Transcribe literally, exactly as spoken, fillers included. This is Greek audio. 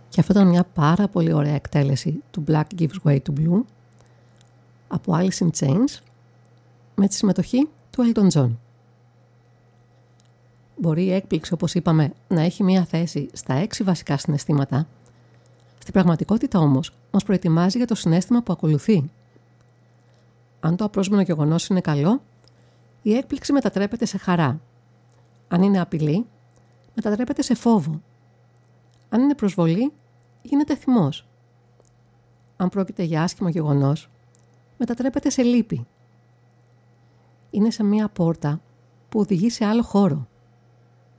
Και αυτό ήταν μια πάρα πολύ ωραία εκτέλεση του Black Gives Way to Blue από Alice in Chains με τη συμμετοχή του Elton John. Μπορεί η έκπληξη, όπως είπαμε, να έχει μια θέση στα έξι βασικά συναισθήματα. Στην πραγματικότητα όμως μας προετοιμάζει για το συναίσθημα που ακολουθεί. Αν το απρόσμενο γεγονός είναι καλό, η έκπληξη μετατρέπεται σε χαρά. Αν είναι απειλή, μετατρέπεται σε φόβο. Αν είναι προσβολή, γίνεται θυμός. Αν πρόκειται για άσχημο γεγονός, μετατρέπεται σε λύπη. Είναι σαν μία πόρτα που οδηγεί σε άλλο χώρο.